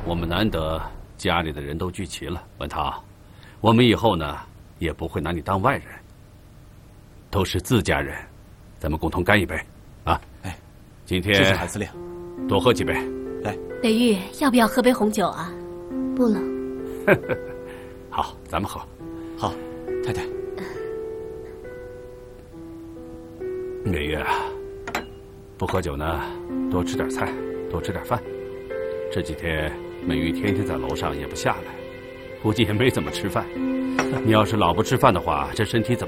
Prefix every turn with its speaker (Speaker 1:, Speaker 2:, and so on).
Speaker 1: 我们难得家里的人都聚齐了，文涛，我们以后呢也不会拿你当外人，都是自家人，咱们共同干一杯，啊！
Speaker 2: 哎，
Speaker 1: 今天
Speaker 2: 谢谢韩司令，
Speaker 1: 多喝几杯。
Speaker 2: 来，
Speaker 3: 北玉，要不要喝杯红酒啊？
Speaker 4: 不了。
Speaker 1: 好，咱们喝。
Speaker 2: 好，太太。
Speaker 1: 美月啊，不喝酒呢，多吃点菜，多吃点饭。这几天美玉天天在楼上也不下来，估计也没怎么吃饭。你要是老不吃饭的话，这身体怎么